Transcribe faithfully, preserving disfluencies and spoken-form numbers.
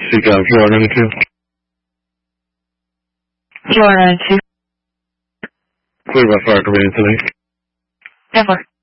Speak out, four ninety-two. four ninety-two. Clear by fire command tonight. ten four.